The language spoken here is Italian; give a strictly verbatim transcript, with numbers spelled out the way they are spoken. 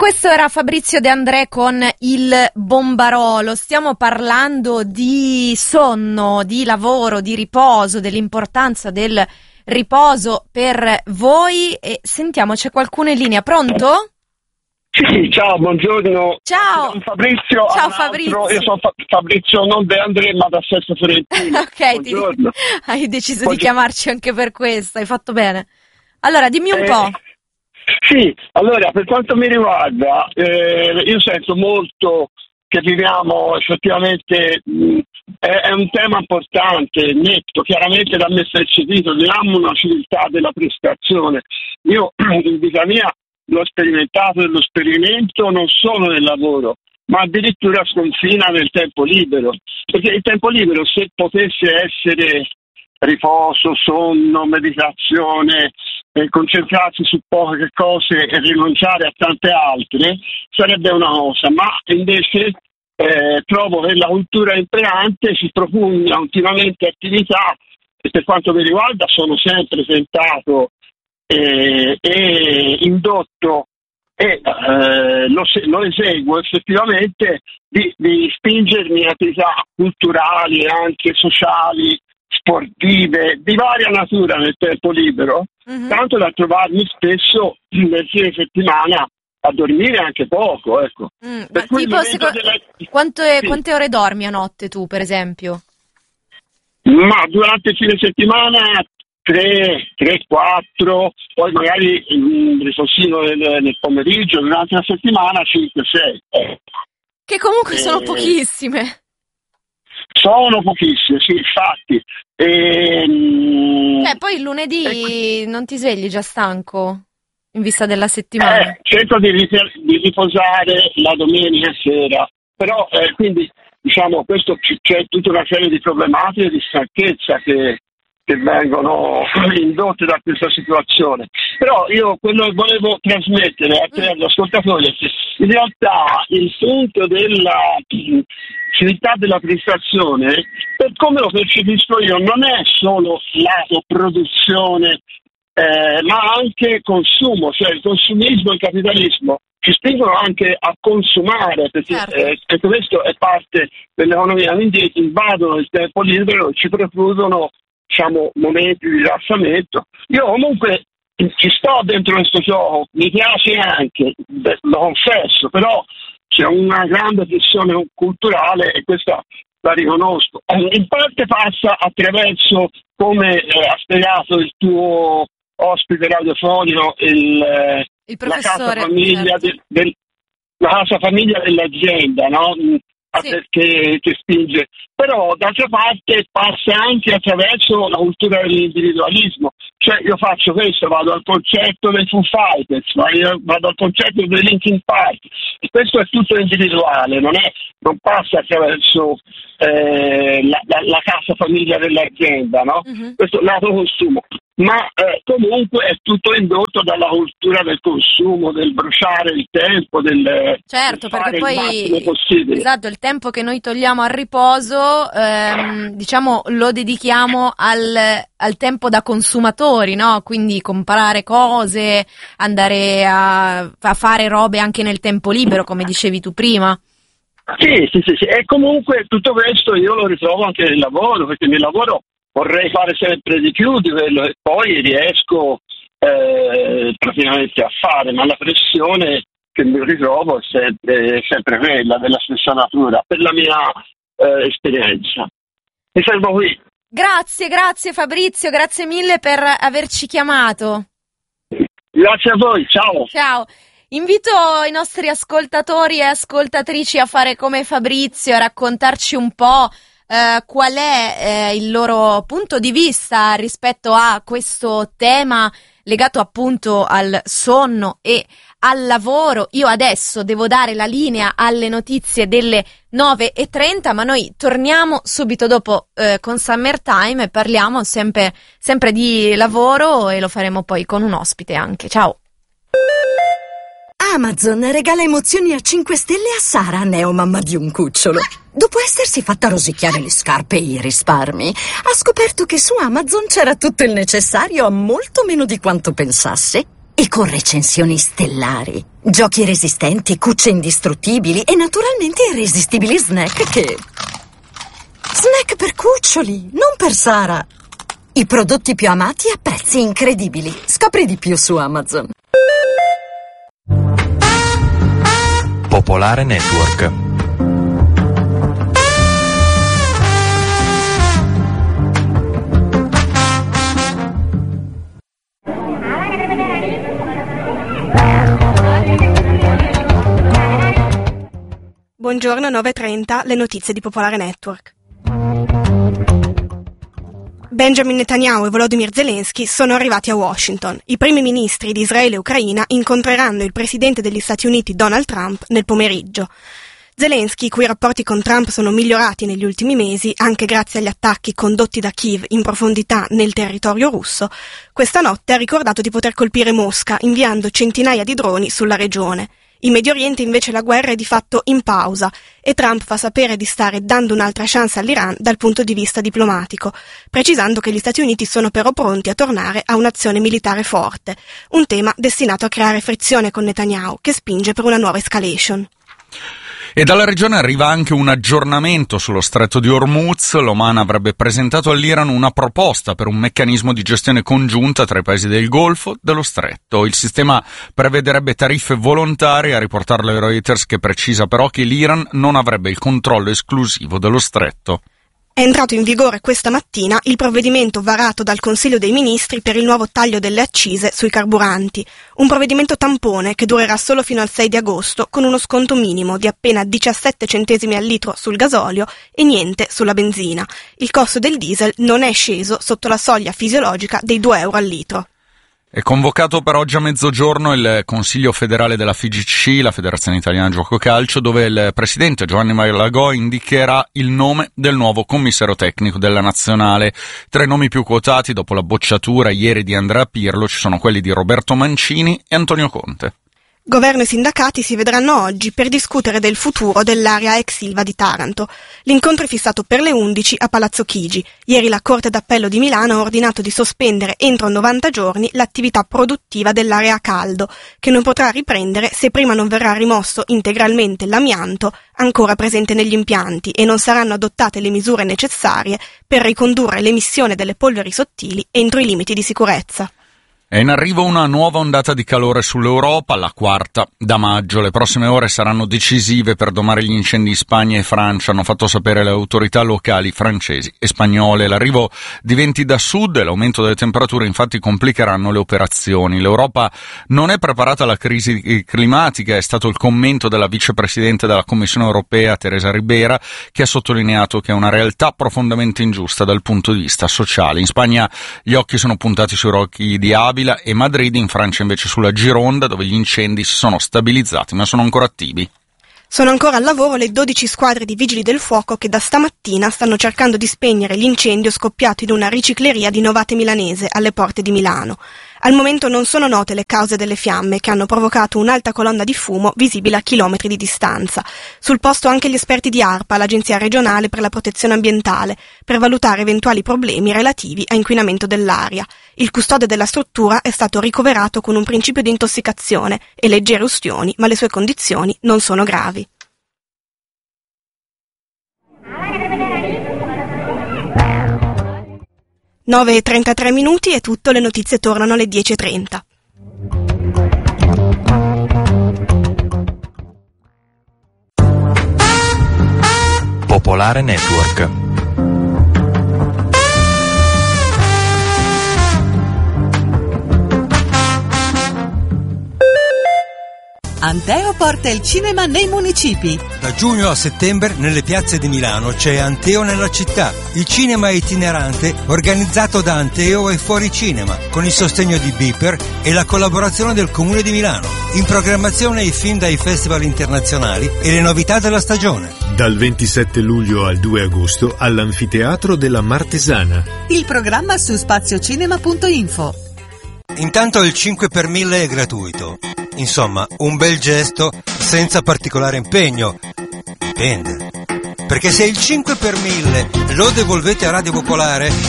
Questo era Fabrizio De André con il Bombarolo. Stiamo parlando di sonno, di lavoro, di riposo, dell'importanza del riposo per voi. E sentiamo, c'è qualcuno in linea. Pronto? Sì, ciao, buongiorno. Ciao. Sono Fabrizio. Ciao Fabrizio. Io sono Fa- Fabrizio non De André, ma da Sesto Fiorentino. Ok, ti... hai deciso buongiorno. Di chiamarci anche per questo, hai fatto bene. Allora, dimmi un eh... po'. Sì, allora per quanto mi riguarda, eh, io sento molto che viviamo effettivamente, mh, è, è un tema importante, netto, chiaramente da me percepito, diamo una civiltà della prestazione. Io in vita mia l'ho sperimentato e lo sperimento non solo nel lavoro, ma addirittura sconfina nel tempo libero, perché il tempo libero, se potesse essere riposo, sonno, meditazione, eh, concentrarsi su poche cose e rinunciare a tante altre, sarebbe una cosa, ma invece eh, trovo che la cultura imperante si profugna continuamente attività e per quanto mi riguarda sono sempre tentato eh, e indotto e eh, lo, lo eseguo effettivamente di, di spingermi a attività culturali e anche sociali, sportive, di varia natura nel tempo libero, mm-hmm. tanto da trovarmi spesso nel fine settimana a dormire anche poco, ecco. Mm, ma tipo, seco- della... quante, sì. quante ore dormi a notte tu, per esempio? Ma durante il fine settimana tre, tre, quattro, poi magari un riposino nel, nel pomeriggio, durante la settimana cinque, sei. Che comunque e... sono pochissime. Sono pochissime, sì, infatti. E, eh, poi il lunedì e... non ti svegli già stanco in vista della settimana? Eh, cerco di, ris- di riposare la domenica sera, però eh, quindi diciamo questo c- c'è tutta una serie di problematiche di stanchezza che, che vengono indotte da questa situazione. Però io quello che volevo trasmettere a te, agli ascoltatori, è che in realtà il punto della civiltà della prestazione, per come lo percepisco io, non è solo lato produzione, eh, ma anche consumo, cioè il consumismo e il capitalismo ci spingono anche a consumare, perché certo. eh, questo è parte dell'economia, quindi invadono il tempo libero e ci precludono, diciamo, momenti di rilassamento. Io comunque ci sto dentro questo gioco, mi piace anche, lo confesso, però c'è una grande pressione culturale e questa la riconosco. In parte passa attraverso, come eh, ha spiegato il tuo ospite radiofonico, il, eh, il la casa famiglia, certo. del, del, la casa famiglia dell'azienda, no? Sì. Che, che spinge, però d'altra parte passa anche attraverso la cultura dell'individualismo, cioè io faccio questo, vado al concerto dei Foo Fighters, vado al concerto dei Linkin Park, e questo è tutto individuale, non, è, non passa attraverso eh, la, la, la casa famiglia dell'azienda, no? Uh-huh. Questo lato consumo, ma eh, comunque è tutto indotto dalla cultura del consumo, del bruciare il tempo, del, certo, del perché fare poi il massimo possibile. Esatto, il tempo che noi togliamo al riposo ehm, diciamo lo dedichiamo al, al tempo da consumatori, no? Quindi comprare cose, andare a, a fare robe anche nel tempo libero, come dicevi tu prima. Sì, sì, sì, sì, e comunque tutto questo io lo ritrovo anche nel lavoro, perché nel lavoro vorrei fare sempre di più di quello e poi riesco eh, praticamente a fare, ma la pressione che mi ritrovo è sempre, sempre quella, della stessa natura, per la mia eh, esperienza. Mi fermo qui. Grazie, grazie Fabrizio, grazie mille per averci chiamato. Grazie a voi, ciao. Ciao. Invito i nostri ascoltatori e ascoltatrici a fare come Fabrizio, a raccontarci un po' eh, qual è eh, il loro punto di vista rispetto a questo tema legato appunto al sonno e al lavoro. Io adesso devo dare la linea alle notizie delle nove e trenta, ma noi torniamo subito dopo eh, con Summertime e parliamo sempre, sempre di lavoro e lo faremo poi con un ospite anche. Ciao! Amazon regala emozioni a cinque stelle a Sara, neomamma di un cucciolo. Dopo essersi fatta rosicchiare le scarpe e i risparmi, ha scoperto che su Amazon c'era tutto il necessario a molto meno di quanto pensasse. E con recensioni stellari, giochi resistenti, cucce indistruttibili e naturalmente irresistibili snack che... Snack per cuccioli, non per Sara. I prodotti più amati a prezzi incredibili. Scopri di più su Amazon. Popolare Network. Buongiorno, nove e trenta, le notizie di Popolare Network. Benjamin Netanyahu e Volodymyr Zelensky sono arrivati a Washington. I primi ministri di Israele e Ucraina incontreranno il presidente degli Stati Uniti Donald Trump nel pomeriggio. Zelensky, i cui rapporti con Trump sono migliorati negli ultimi mesi anche grazie agli attacchi condotti da Kiev in profondità nel territorio russo, questa notte ha ricordato di poter colpire Mosca inviando centinaia di droni sulla regione. In Medio Oriente invece la guerra è di fatto in pausa e Trump fa sapere di stare dando un'altra chance all'Iran dal punto di vista diplomatico, precisando che gli Stati Uniti sono però pronti a tornare a un'azione militare forte, un tema destinato a creare frizione con Netanyahu, che spinge per una nuova escalation. E dalla regione arriva anche un aggiornamento sullo stretto di Hormuz. L'Oman avrebbe presentato all'Iran una proposta per un meccanismo di gestione congiunta tra i paesi del Golfo dello stretto. Il sistema prevederebbe tariffe volontarie, a riportarlo Reuters, che precisa però che l'Iran non avrebbe il controllo esclusivo dello stretto. È entrato in vigore questa mattina il provvedimento varato dal Consiglio dei Ministri per il nuovo taglio delle accise sui carburanti, un provvedimento tampone che durerà solo fino al sei di agosto con uno sconto minimo di appena diciassette centesimi al litro sul gasolio e niente sulla benzina. Il costo del diesel non è sceso sotto la soglia fisiologica dei due euro al litro. È convocato per oggi a mezzogiorno il Consiglio federale della F I G C, la Federazione Italiana Gioco Calcio, dove il presidente Giovanni Malagò indicherà il nome del nuovo commissario tecnico della nazionale. Tra i nomi più quotati dopo la bocciatura ieri di Andrea Pirlo ci sono quelli di Roberto Mancini e Antonio Conte. Governo e sindacati si vedranno oggi per discutere del futuro dell'area ex Ilva di Taranto. L'incontro è fissato per le undici a Palazzo Chigi. Ieri la Corte d'Appello di Milano ha ordinato di sospendere entro novanta giorni l'attività produttiva dell'area a caldo, che non potrà riprendere se prima non verrà rimosso integralmente l'amianto ancora presente negli impianti e non saranno adottate le misure necessarie per ricondurre l'emissione delle polveri sottili entro i limiti di sicurezza. È in arrivo una nuova ondata di calore sull'Europa, la quarta da maggio. Le prossime ore saranno decisive per domare gli incendi in Spagna e Francia, hanno fatto sapere le autorità locali francesi e spagnole. L'arrivo di venti da sud e l'aumento delle temperature infatti complicheranno le operazioni. L'Europa non è preparata alla crisi climatica, è stato il commento della vicepresidente della Commissione europea Teresa Ribera, che ha sottolineato che è una realtà profondamente ingiusta dal punto di vista sociale. In Spagna gli occhi sono puntati sui rocchi di Ávila e Madrid, in Francia invece sulla Gironda, dove gli incendi si sono stabilizzati ma sono ancora attivi. Sono ancora al lavoro le dodici squadre di vigili del fuoco che da stamattina stanno cercando di spegnere l'incendio scoppiato in una ricicleria di Novate Milanese alle porte di Milano. Al momento non sono note le cause delle fiamme che hanno provocato un'alta colonna di fumo visibile a chilometri di distanza. Sul posto anche gli esperti di ARPA, l'Agenzia regionale per la protezione ambientale, per valutare eventuali problemi relativi a inquinamento dell'aria. Il custode della struttura è stato ricoverato con un principio di intossicazione e leggere ustioni, ma le sue condizioni non sono gravi. nove e trentatré minuti è tutto, le notizie tornano alle dieci e trenta. Popolare Network. Anteo porta il cinema nei municipi. Da giugno a settembre nelle piazze di Milano c'è Anteo nella città, il cinema itinerante organizzato da Anteo e Fuori Cinema, con il sostegno di Beeper e la collaborazione del Comune di Milano. In programmazione i film dai festival internazionali e le novità della stagione. Dal ventisette luglio al due agosto all'Anfiteatro della Martesana. Il programma su spaziocinema punto info. Intanto il cinque per mille è gratuito. Insomma, un bel gesto senza particolare impegno. Dipende. Perché se il cinque per mille lo devolvete a Radio Popolare,